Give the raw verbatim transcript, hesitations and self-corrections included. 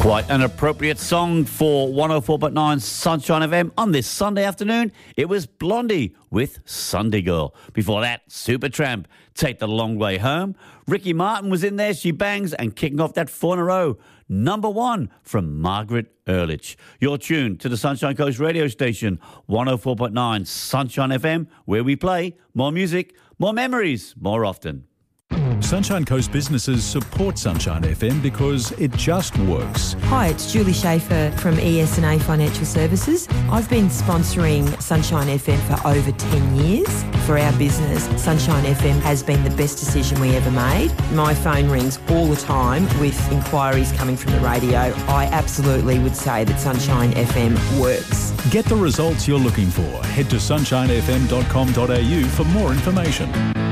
Quite an appropriate song for one oh four point nine Sunshine F M on this Sunday afternoon. It was Blondie with Sunday Girl. Before that, Supertramp, Take the Long Way Home. Ricky Martin was in there, She Bangs, and kicking off that four in a row, number one from Margaret Ehrlich. You're tuned to the Sunshine Coast radio station, one oh four point nine Sunshine F M, where we play more music, more memories, more often. Sunshine Coast businesses support Sunshine F M because it just works. Hi, it's Julie Schaefer from E S and A Financial Services. I've been sponsoring Sunshine F M for over ten years. For our business, Sunshine F M has been the best decision we ever made. My phone rings all the time with inquiries coming from the radio. I absolutely would say that Sunshine F M works. Get the results you're looking for. Head to sunshine f m dot com dot a u for more information.